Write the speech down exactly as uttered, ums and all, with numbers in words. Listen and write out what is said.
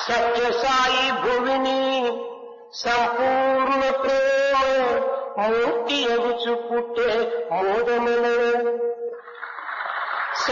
సత్య సాయి భువిని సంపూర్ణ ప్రేమ మూర్తి ఎగుచు పుట్టే